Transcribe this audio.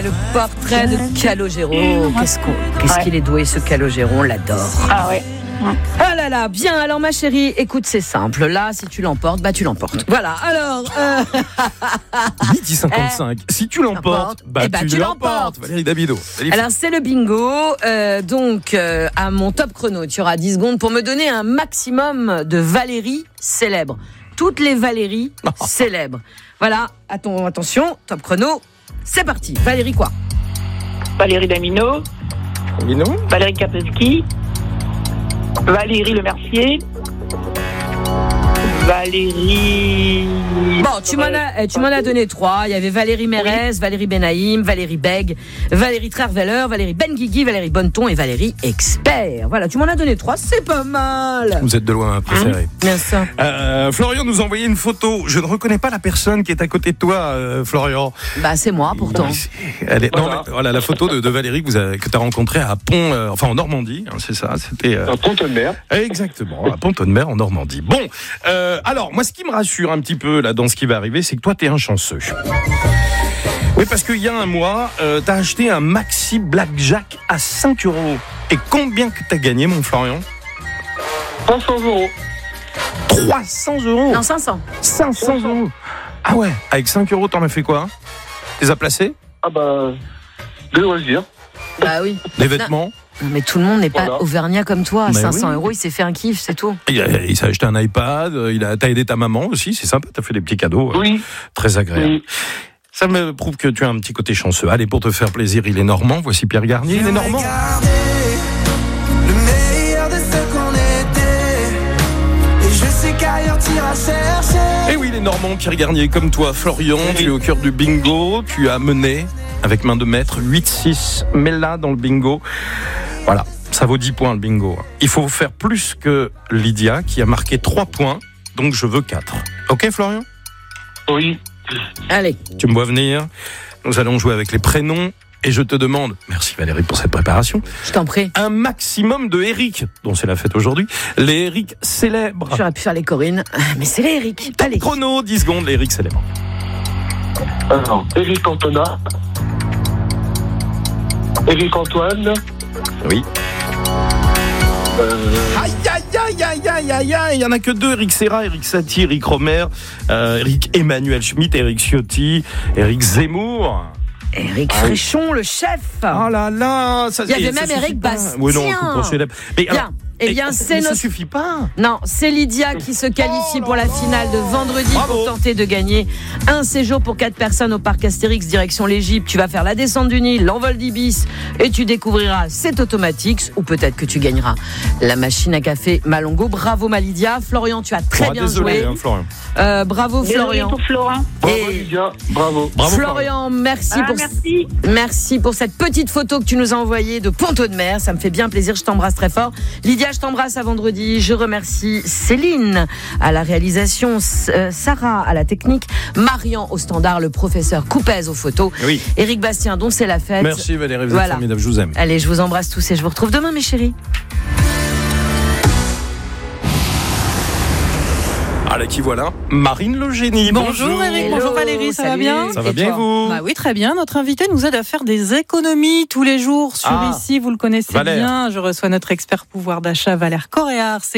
le portrait de Calogero. Qu'est-ce qu'il est doué, ce Calogero, on l'adore. Ah ouais. Ah là là, bien, alors ma chérie, écoute, c'est simple. Là, si tu l'emportes, bah tu l'emportes. Voilà, alors... 8h55. Si tu l'emportes, tu l'emportes. Valérie Damido. Alors, c'est le bingo. Donc, à mon top chrono, tu auras 10 secondes pour me donner un maximum de Valérie célèbres. Toutes les Valérie célèbres. Voilà, attention, top chrono, c'est parti. Valérie quoi? Valérie Damido. Valérie Kapelski. Valérie Le Mercier. Valérie... Bon, tu m'en as donné 3. Il y avait Valérie Mérès, Valérie Benaïm, Valérie Bègue, Valérie Trierweiler, Valérie Benguigui, Valérie Bonneton et Valérie Expert. Voilà, tu m'en as donné 3, c'est pas mal. Vous êtes de loin ma préférée. Bien sûr. Florian nous a envoyé une photo. Je ne reconnais pas la personne qui est à côté de toi, Florian. Bah, c'est moi, pourtant. Voilà la photo de Valérie que tu as rencontrée à Pont, en Normandie, hein, c'est ça. C'était à Pont-de-Mer. Exactement, à Pont-de-Mer en Normandie. Bon, alors moi, ce qui me rassure un petit peu là dans ce qui va arriver, c'est que toi, t'es un chanceux. Oui, parce qu'il y a un mois, t'as acheté un maxi blackjack à 5 €. Et combien que t'as gagné, mon Florian? 300 €. 300 €? Non, 500. 500 €. Ah ouais, avec 5 € t'en as fait quoi? Tu les as placés? Ah bah, des loisirs. Bah oui. Des vêtements? Non, mais tout le monde n'est pas auvergnat comme toi. À 500 €, il s'est fait un kiff, c'est tout. Il s'est acheté un iPad, t'as aidé ta maman aussi, c'est sympa, t'as fait des petits cadeaux. Oui. Très agréables. Oui. Ça me prouve que tu as un petit côté chanceux. Allez, pour te faire plaisir, il est normand. Voici Pierre Garnier, il est normand. Le meilleur de ce qu'on était. Et je sais qu'ailleurs t'iras chercher. Et oui, il est normand, Pierre Garnier, comme toi, Florian. Tu es au cœur du bingo. Tu as mené, avec main de maître, 8-6. Mets-la dans le bingo. Voilà, ça vaut 10 points le bingo. Il faut faire plus que Lydia, qui a marqué 3 points. Donc je veux 4. Ok, Florian? Oui. Allez. Tu me vois venir. Nous allons jouer avec les prénoms. Et je te demande, merci Valérie pour cette préparation. Je t'en prie. Un maximum de Eric, dont c'est la fête aujourd'hui. Les Eric célèbres. J'aurais pu faire les Corinne, mais c'est les Eric. Allez. Chrono, 10 secondes, les Eric célèbres. Alors, Eric Cantona. Eric Antoine. Oui. Aïe, il y en a que 2, Eric Serra, Eric Satie, Eric Romer, Eric Emmanuel Schmitt, Eric Ciotti, Eric Zemmour. Eric Fréchon, le chef. Oh là là, il y avait même Eric Bastien. Oui, non, tout pour célèbre. Mais bien. Eh bien, ça suffit pas. Non, c'est Lydia qui se qualifie pour la finale de vendredi. Bravo. Pour tenter de gagner un séjour pour 4 personnes au parc Astérix direction l'Égypte. Tu vas faire la descente du Nil, l'envol d'Ibis et tu découvriras cet automatique ou peut-être que tu gagneras la machine à café Malongo. Bravo ma Lydia. Florian, tu as très bien joué. Hein, Florian. Bravo Florian. Pour Florent. Bravo Lydia, bravo. Florian, merci pour cette petite photo que tu nous as envoyée de Pont-de-Mer. Ça me fait bien plaisir, je t'embrasse très fort. Lydia, je t'embrasse à vendredi. Je remercie Céline à la réalisation, Sarah à la technique, Marian au standard, le professeur Coupez aux photos, oui. Éric Bastien dont c'est la fête. Merci Valérie, vous êtes formidable, je vous aime. Allez, je vous embrasse tous et je vous retrouve demain mes chéris. Allez, qui voilà, Marine Le Génie. Bonjour Eric, bonjour Valérie, ça va bien? Ça va bien vous? Bah oui, très bien. Notre invité nous aide à faire des économies tous les jours sur ici, vous le connaissez bien. Je reçois notre expert pouvoir d'achat Valère Coréard.